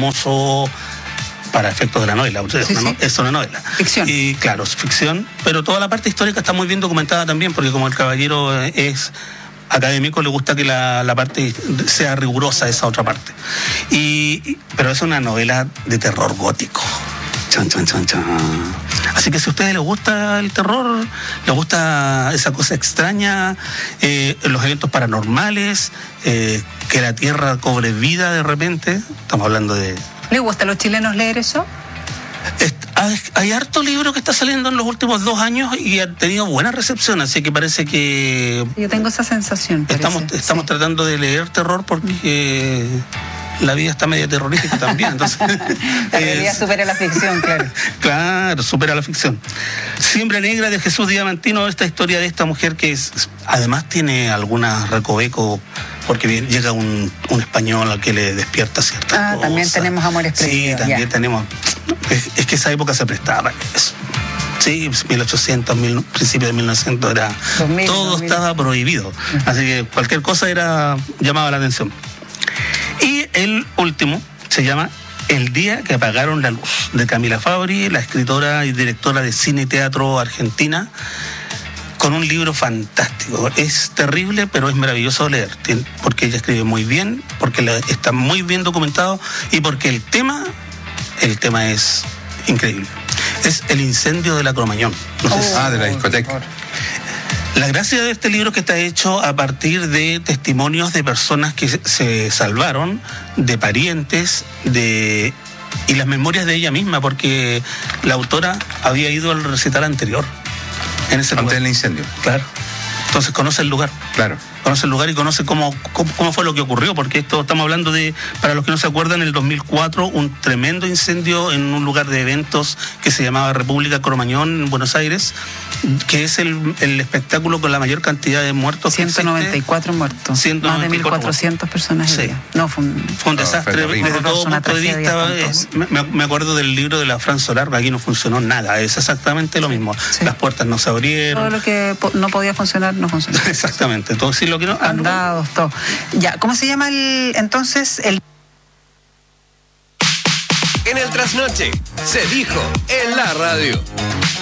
famoso para efectos de la novela. Es una novela. Ficción. Y claro, es ficción, pero toda la parte histórica está muy bien documentada también, porque como el caballero es académico, le gusta que la parte sea rigurosa, esa otra parte. Pero es una novela de terror gótico. Chan, chan, chan, chan. Así que si a ustedes les gusta el terror, les gusta esa cosa extraña, los eventos paranormales, que la tierra cobre vida de repente, estamos hablando de... ¿Le gusta a los chilenos leer eso? Hay harto libro que está saliendo en los últimos 2 años y ha tenido buena recepción, así que parece que... Yo tengo esa sensación. Estamos tratando de leer terror porque la vida está media terrorífica también, entonces... La realidad supera la ficción, claro. Claro, supera la ficción. Siembra Negra de Jesús Diamantino, esta historia de esta mujer que además tiene algunas recovecos, porque llega un español al que le despierta ciertas cosas. También tenemos amores prohibidos. Sí, también tenemos... Es que esa época se prestaba eso. Sí, 1800, principios de 1900 era... 2000, todo 2000. estaba prohibido. Así que cualquier cosa llamaba la atención. Y el último se llama El día que apagaron la luz, de Camila Fabri, la escritora y directora de cine y teatro argentina, con un libro fantástico. Es terrible, pero es maravilloso de leer, porque ella escribe muy bien, porque está muy bien documentado y porque el tema es increíble. Es el incendio de la Cromañón. De la discoteca. La gracia de este libro es que está hecho a partir de testimonios de personas que se salvaron, de parientes, y las memorias de ella misma, porque la autora había ido al recital anterior. Antes del incendio. Claro. Entonces conoce el lugar. Claro. Conoce el lugar y conoce cómo fue lo que ocurrió, porque estamos hablando de, para los que no se acuerdan, en el 2004, un tremendo incendio en un lugar de eventos que se llamaba República Cromañón, en Buenos Aires, que es el espectáculo con la mayor cantidad de muertos. 194 muertos. 194 más de 1.400 personas. Sí. No, fue un desastre desde todo punto de vista. Me acuerdo del libro de la Fran Solar, aquí no funcionó nada, es exactamente lo mismo. Sí. Las puertas no se abrieron. Todo lo que no podía funcionar, no funcionó. Exactamente, todo sí lo que no... Candados, todo. Ya, ¿cómo se llama entonces el... En el trasnoche se dijo en la radio.